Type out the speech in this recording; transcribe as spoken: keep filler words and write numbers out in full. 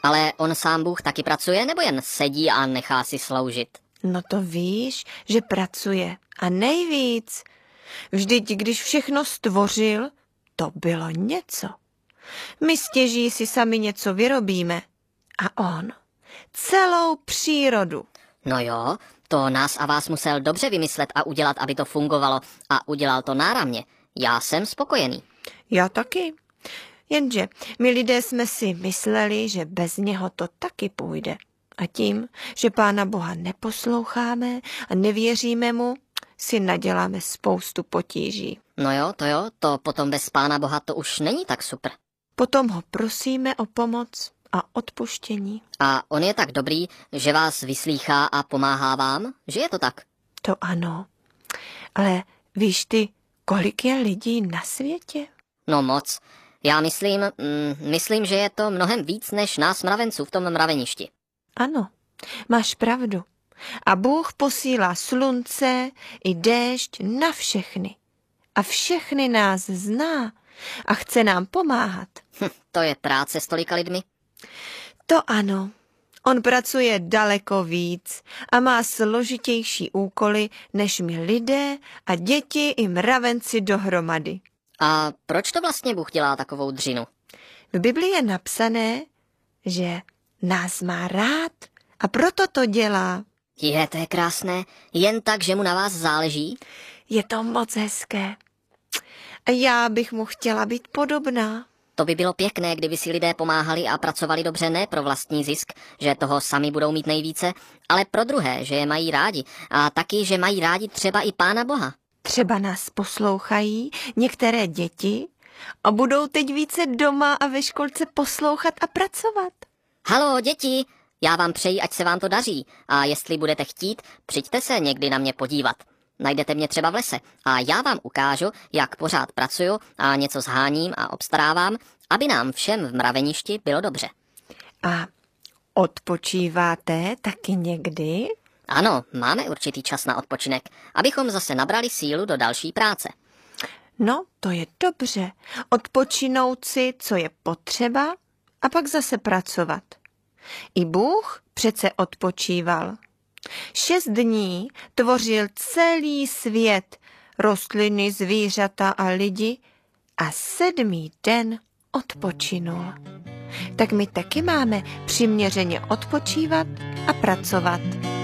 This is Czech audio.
Ale on sám Bůh taky pracuje, nebo jen sedí a nechá si sloužit? No to víš, že pracuje. A nejvíc. Vždyť, když všechno stvořil, to bylo něco. My stěží si sami něco vyrobíme. A on celou přírodu. No jo, to nás a vás musel dobře vymyslet a udělat, aby to fungovalo. A udělal to náramně. Já jsem spokojený. Já taky. Jenže my lidé jsme si mysleli, že bez něho to taky půjde. A tím, že Pána Boha neposloucháme a nevěříme mu, si naděláme spoustu potíží. No jo, to jo, to potom bez Pána Boha to už není tak super. Potom ho prosíme o pomoc a odpuštění. A on je tak dobrý, že vás vyslýchá a pomáhá vám, že je to tak? To ano. Ale víš ty, kolik je lidí na světě? No moc. Já myslím, mm, myslím, že je to mnohem víc než nás mravenců v tom mraveništi. Ano, máš pravdu. A Bůh posílá slunce i déšť na všechny. A všechny nás zná a chce nám pomáhat. Hm, to je práce s tolika lidmi. To ano. On pracuje daleko víc a má složitější úkoly než my lidé a děti i mravenci dohromady. A proč to vlastně Bůh dělá takovou dřinu? V Biblii je napsané, že nás má rád a proto to dělá. Je, to je krásné. Jen tak, že mu na vás záleží? Je to moc hezké. A já bych mu chtěla být podobná. To by bylo pěkné, kdyby si lidé pomáhali a pracovali dobře ne pro vlastní zisk, že toho sami budou mít nejvíce, ale pro druhé, že je mají rádi a taky, že mají rádi třeba i Pána Boha. Třeba nás poslouchají některé děti a budou teď více doma a ve školce poslouchat a pracovat. Haló, děti, já vám přeji, ať se vám to daří a jestli budete chtít, přijďte se někdy na mě podívat. Najdete mě třeba v lese a já vám ukážu, jak pořád pracuju a něco zháním a obstarávám, aby nám všem v mraveništi bylo dobře. A odpočíváte taky někdy? Ano, máme určitý čas na odpočinek, abychom zase nabrali sílu do další práce. No, to je dobře. Odpočinout si, co je potřeba, a pak zase pracovat. I Bůh přece odpočíval. Šest dní tvořil celý svět, rostliny, zvířata a lidi, a sedmý den odpočinul. Tak my taky máme přiměřeně odpočívat a pracovat.